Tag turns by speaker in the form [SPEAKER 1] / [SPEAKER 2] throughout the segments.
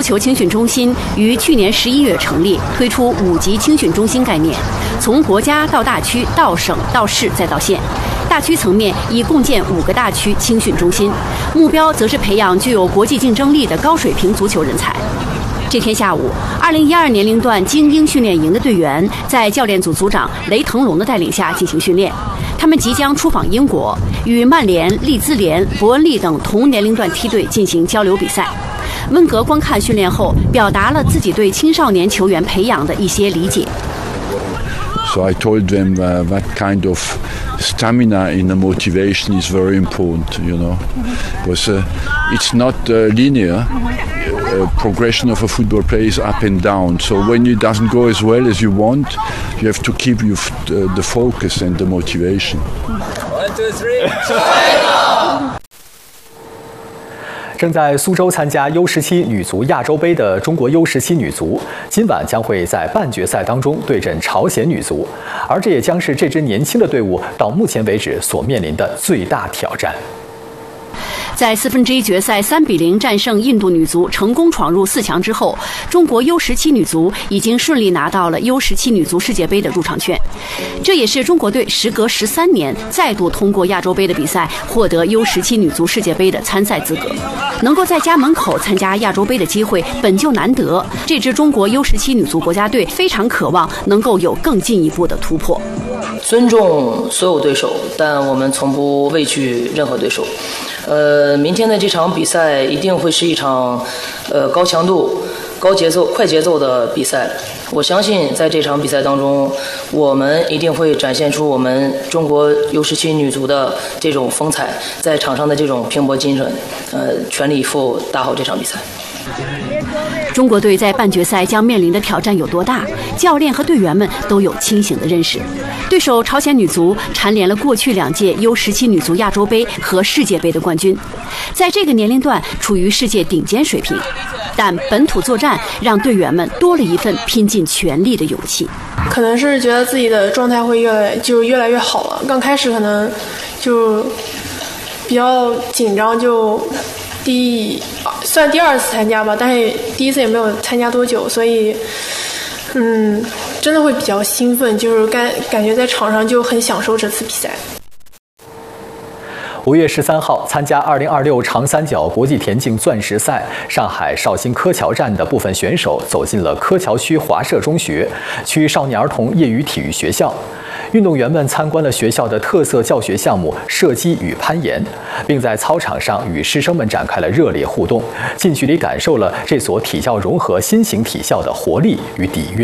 [SPEAKER 1] 球青训中心于去年11月成立，推出5级青训中心概念，从国家到大区到省到市再到县。大区层面已共建5个大区青训中心，目标则是培养具有国际竞争力的高水平足球人才。这天下午，2012年龄段精英训练营的队员在教练组组长雷腾龙的带领下进行训练。他们即将出访英国，与曼联、利兹联、伯恩利等同年龄段梯队进行交流比赛。温格观看训练后，表达了自己对青少年球员培养的一些理解。
[SPEAKER 2] So I told them that kind of stamina in the motivation is very important, because it's not linear. Progression of a football player is up and down. So when it doesn't go as well as you want, you have to keep the focus and the motivation.
[SPEAKER 3] 1, 2, 3.
[SPEAKER 4] 正在苏州参加 U17 女足亚洲杯的中国 U17 女足，今晚将会在半决赛当中对阵朝鲜女足，而这也将是这支年轻的队伍到目前为止所面临的最大挑战。
[SPEAKER 1] 在1/4决赛3-0战胜印度女足，成功闯入4强之后，中国 U17 女足已经顺利拿到了 U17 女足世界杯的入场券。这也是中国队时隔13年再度通过亚洲杯的比赛，获得 U17 女足世界杯的参赛资格。能够在家门口参加亚洲杯的机会本就难得，这支中国 U17 女足国家队非常渴望能够有更进一步的突破。
[SPEAKER 5] 尊重所有对手，但我们从不畏惧任何对手。明天的这场比赛一定会是一场高强度、高节奏、快节奏的比赛。我相信在这场比赛当中，我们一定会展现出我们中国 U17 女足的这种风采，在场上的这种拼搏精神，全力以赴打好这场比赛。
[SPEAKER 1] 中国队在半决赛将面临的挑战有多大？教练和队员们都有清醒的认识。对手朝鲜女足蝉联了过去2届 U17 女足亚洲杯和世界杯的冠军，在这个年龄段处于世界顶尖水平。但本土作战让队员们多了一份拼尽全力的勇气。
[SPEAKER 6] 可能是觉得自己的状态会越来越好了。刚开始可能就比较紧张，就算第2次参加吧，但是第1次也没有参加多久，所以真的会比较兴奋，就是感觉在场上就很享受这次比赛。
[SPEAKER 4] 5月13号，参加2026长三角国际田径钻石赛上海绍兴柯桥站的部分选手走进了柯桥区华社中学区少年儿童业余体育学校。运动员们参观了学校的特色教学项目射击与攀岩，并在操场上与师生们展开了热烈互动，近距离感受了这所体教融合新型体校的活力与底蕴。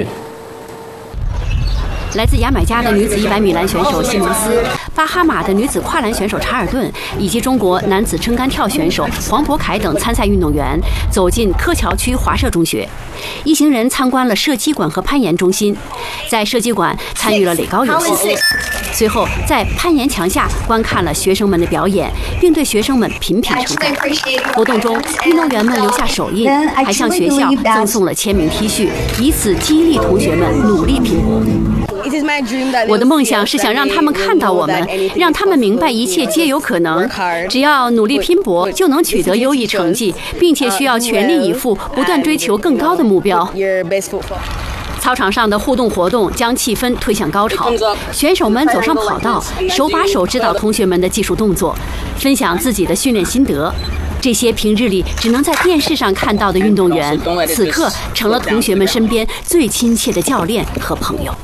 [SPEAKER 1] 来自牙买加的女子100米栏选手西蒙斯，巴哈马的女子跨栏选手查尔顿，以及中国男子撑杆跳选手黄渤凯等参赛运动员走进柯桥区华社中学。一行人参观了射击馆和攀岩中心，在射击馆参与了垒高游戏，随后在攀岩墙下观看了学生们的表演，并对学生们频频称赞。活动中，运动员们留下手印，还向学校赠送了签名 T 恤，以此激励同学们努力拼搏。我的梦想是想让他们看到我们，让他们明白一切皆有可能，只要努力拼搏就能取得优异成绩，并且需要全力以赴，不断追求更高的目标。操场上的互动活动将气氛推向高潮，选手们走上跑道，手把手指导同学们的技术动作，分享自己的训练心得。这些平日里只能在电视上看到的运动员，此刻成了同学们身边最亲切的教练和朋友。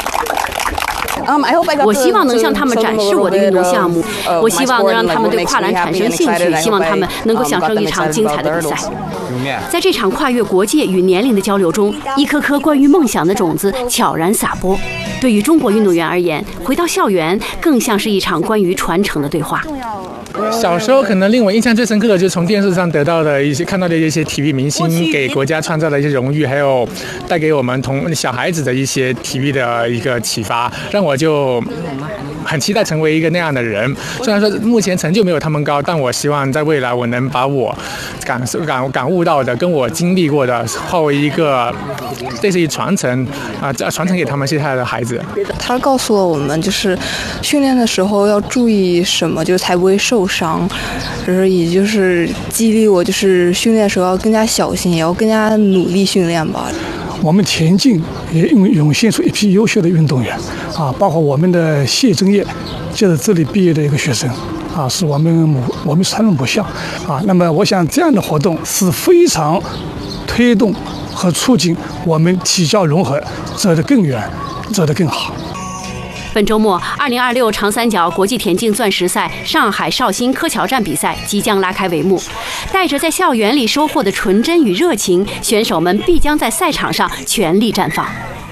[SPEAKER 1] 我希望能向他们展示我的运动项目，我希望能让他们对跨栏产生兴趣，希望他们能够享受一场精彩的比赛。在这场跨越国界与年龄的交流中，一颗颗关于梦想的种子悄然撒播。对于中国运动员而言，回到校园更像是一场关于传承的对话。
[SPEAKER 7] 小时候可能令我印象最深刻的，就是从电视上得到的一些看到的一些体育明星给国家创造的一些荣誉，还有带给我们小孩子的一些体育的一个启发，让我就很期待成为一个那样的人。虽然说目前成就没有他们高，但我希望在未来我能把我感悟到的、跟我经历过的，化为一个类似于传承传承给他们现在的孩子。
[SPEAKER 8] 他告诉了我们，就是训练的时候要注意什么，就是才不会受伤。也就是激励我，就是训练的时候要更加小心，也要更加努力训练吧。
[SPEAKER 9] 我们田径也涌现出一批优秀的运动员包括我们的谢正业，就是这里毕业的一个学生是我们他的母校那么我想这样的活动是非常推动和促进我们体教融合走得更远，走得更好。
[SPEAKER 1] 本周末，2026长三角国际田径钻石赛上海绍兴柯桥站比赛即将拉开帷幕。带着在校园里收获的纯真与热情，选手们必将在赛场上全力绽放。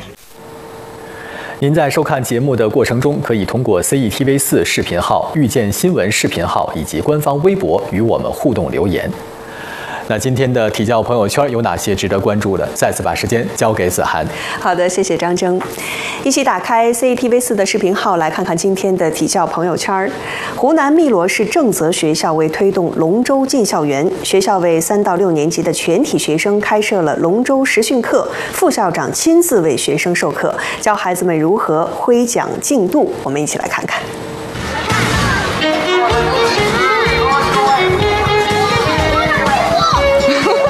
[SPEAKER 4] 您在收看节目的过程中，可以通过 CETV4 视频号、遇见新闻视频号以及官方微博与我们互动留言。那今天的体教朋友圈有哪些值得关注的？再次把时间交给子涵。
[SPEAKER 10] 好的，谢谢张征。一起打开 CCTV4 的视频号，来看看今天的体教朋友圈。湖南汨罗市正则学校为推动龙舟进校园，学校为3到6年级的全体学生开设了龙舟实训课，副校长亲自为学生授课，教孩子们如何挥桨竞渡。我们一起来看看。